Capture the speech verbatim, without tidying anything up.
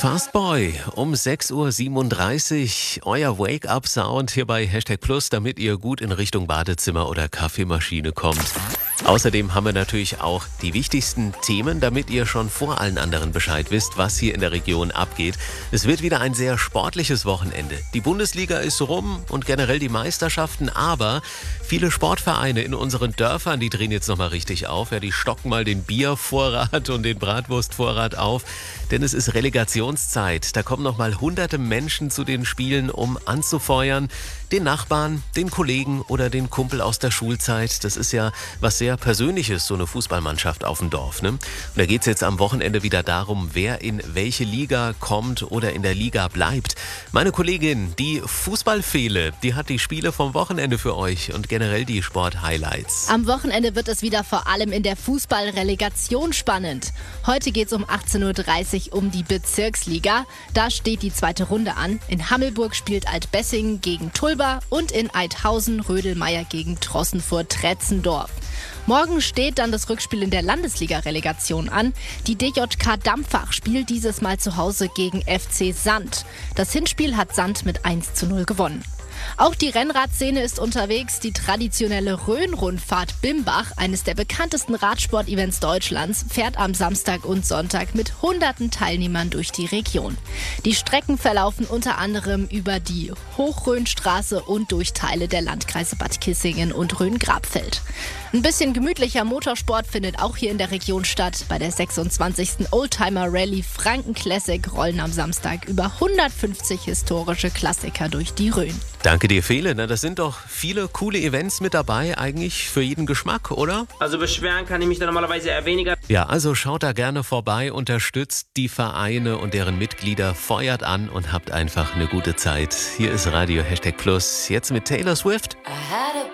Fastboy um sechs Uhr siebenunddreißig, euer Wake-up-Sound hier bei Hashtag Plus, damit ihr gut in Richtung Badezimmer oder Kaffeemaschine kommt. Außerdem haben wir natürlich auch die wichtigsten Themen, damit ihr schon vor allen anderen Bescheid wisst, was hier in der Region abgeht. Es wird wieder ein sehr sportliches Wochenende. Die Bundesliga ist rum und generell die Meisterschaften, aber viele Sportvereine in unseren Dörfern, die drehen jetzt nochmal richtig auf. Ja, die stocken mal den Biervorrat und den Bratwurstvorrat auf, denn es ist Relegationszeit. Da kommen nochmal hunderte Menschen zu den Spielen, um anzufeuern. Den Nachbarn, den Kollegen oder den Kumpel aus der Schulzeit. Das ist ja was sehr Persönliches, so eine Fußballmannschaft auf dem Dorf, ne? Und da geht es jetzt am Wochenende wieder darum, wer in welche Liga kommt oder in der Liga bleibt. Meine Kollegin, die Fußballfehle, die hat die Spiele vom Wochenende für euch und generell die Sport-Highlights. Am Wochenende wird es wieder vor allem in der Fußballrelegation spannend. Heute geht es um achtzehn Uhr dreißig um die Bezirksliga. Da steht die zweite Runde an. In Hammelburg spielt Altbessingen gegen Tulba und in Eidhausen Rödelmeier gegen Trossenfurt-Tretzendorf. Morgen steht dann das Rückspiel in der Landesliga-Relegation an. Die D J K Dampfach spielt dieses Mal zu Hause gegen F C Sand. Das Hinspiel hat Sand mit eins zu null gewonnen. Auch die Rennradszene ist unterwegs. Die traditionelle Rhön-Rundfahrt Bimbach, eines der bekanntesten Radsport-Events Deutschlands, fährt am Samstag und Sonntag mit hunderten Teilnehmern durch die Region. Die Strecken verlaufen unter anderem über die Hochrhönstraße und durch Teile der Landkreise Bad Kissingen und Rhön-Grabfeld. Ein bisschen gemütlicher Motorsport findet auch hier in der Region statt. Bei der sechsundzwanzigsten Oldtimer Rallye Franken Classic rollen am Samstag über hundertfünfzig historische Klassiker durch die Rhön. Danke dir, Fele. Na, das sind doch viele coole Events mit dabei, eigentlich für jeden Geschmack, oder? Also beschweren kann ich mich da normalerweise eher weniger. Ja, also schaut da gerne vorbei, unterstützt die Vereine und deren Mitglieder, feuert an und habt einfach eine gute Zeit. Hier ist Radio Hashtag Plus, jetzt mit Taylor Swift.